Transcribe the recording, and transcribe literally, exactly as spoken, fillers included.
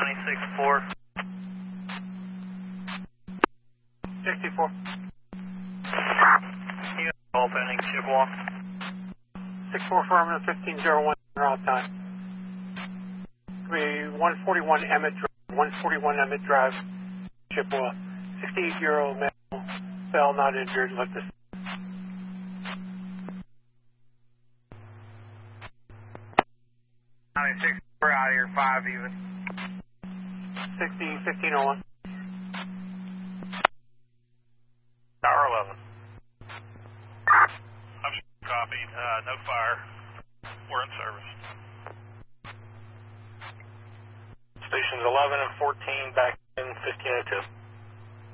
ninety-six four. sixty-four. You got all pending, Chippewa. six four affirmative, fifteen oh one route time. Be one forty-one Emmett Drive, one forty-one Emmett Drive, Chippewa. sixty-eight-year-old male, fell, not injured, left this. ninety-six four out of here, five even. sixty, fifteen oh one. Tower eleven. I'm copied. Uh, no fire. We're in service. Stations eleven and fourteen back in fifteen oh two.